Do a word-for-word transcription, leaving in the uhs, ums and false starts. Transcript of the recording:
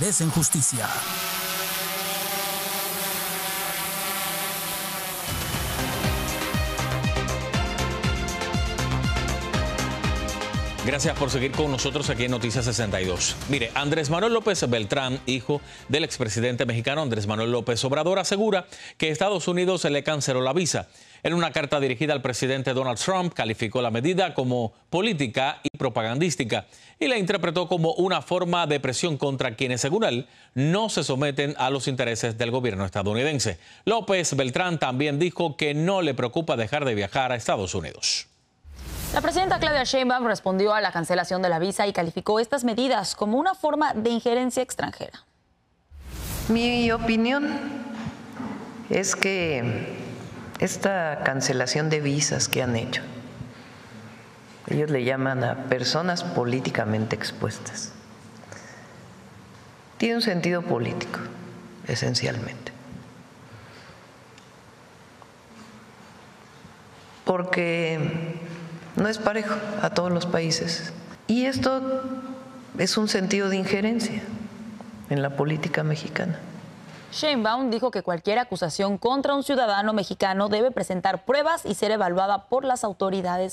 merecen justicia. Gracias por seguir con nosotros aquí en Noticias sesenta y dos. Mire, Andrés Manuel López Beltrán, hijo del expresidente mexicano Andrés Manuel López Obrador, asegura que Estados Unidos le canceló la visa. En una carta dirigida al presidente Donald Trump, calificó la medida como política y propagandística y la interpretó como una forma de presión contra quienes, según él, no se someten a los intereses del gobierno estadounidense. López Beltrán también dijo que no le preocupa dejar de viajar a Estados Unidos. La presidenta Claudia Sheinbaum respondió a la cancelación de la visa y calificó estas medidas como una forma de injerencia extranjera. Mi opinión es que esta cancelación de visas que han hecho, ellos le llaman a personas políticamente expuestas, tiene un sentido político, esencialmente. Porque no es parejo a todos los países. Y esto es un sentido de injerencia en la política mexicana. Sheinbaum dijo que cualquier acusación contra un ciudadano mexicano debe presentar pruebas y ser evaluada por las autoridades